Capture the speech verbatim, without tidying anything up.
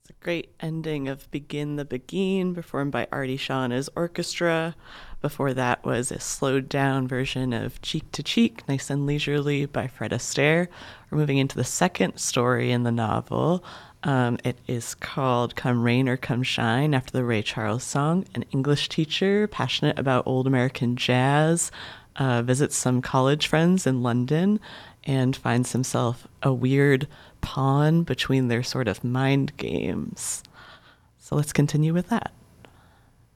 It's a great ending of Begin the Beguine, performed by Artie Shaw and his orchestra. Before that was a slowed down version of Cheek to Cheek, Nice and Leisurely by Fred Astaire. We're moving into the second story in the novel. Um, it is called Come Rain or Come Shine, after the Ray Charles song. An English teacher, passionate about old American jazz, uh, visits some college friends in London and finds himself a weird pawn between their sort of mind games. So let's continue with that.